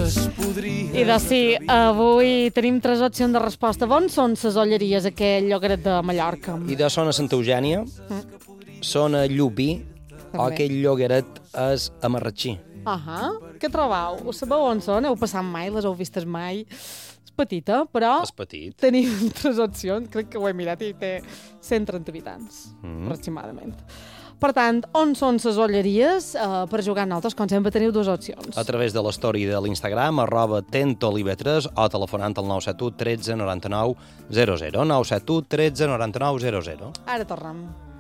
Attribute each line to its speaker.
Speaker 1: I de sí, avui tenim 3 opcions de resposta. On són les olleries, aquell llogaret de Mallorca?
Speaker 2: I de són a Santa Eugènia, són a Llupí, o aquell llogaret és a Marratxí.
Speaker 1: Què trobau? Ho sabeu on són? Heu passat mai? Les heu vistes mai? És petita, però
Speaker 2: És petit.
Speaker 1: tenim 3 opcions. Crec que ho he mirat i té 130 habitants, aproximadament. Per tant, on són les olleries? Per jugar nosaltres, com sempre, teniu 2 opcions.
Speaker 2: A través de l'story de l'Instagram, @tentolive3 o telefonant al 971 13 99 00. 971 13 99 00.
Speaker 1: Ara tornem.